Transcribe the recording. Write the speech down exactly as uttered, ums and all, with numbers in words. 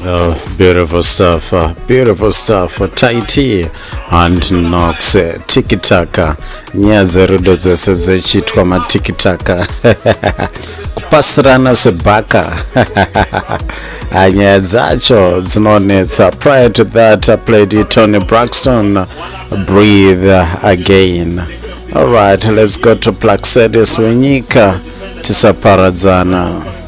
Oh, beautiful stuff, uh, beautiful stuff. uh, Taiti and Nox, uh, Tiki-taka. Nyazerudo zese zechitwa matiki-taka. Kupasirana sebaka. Nyaya dzacho dzinonetsa. Prior to that, I played Tony Braxton, uh, Breathe uh, Again. Alright, let's go to Plaxedis Wenyika Tisaparadzana.